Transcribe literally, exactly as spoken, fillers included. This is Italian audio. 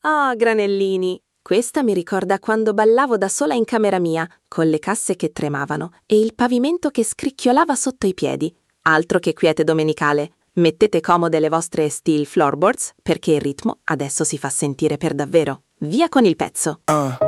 Ah, granellini! Questa mi ricorda quando ballavo da sola in camera mia, con le casse che tremavano e il pavimento che scricchiolava sotto i piedi. Altro che quiete domenicale. Mettete comode le vostre steel floorboards perché il ritmo adesso si fa sentire per davvero. Via con il pezzo! Uh.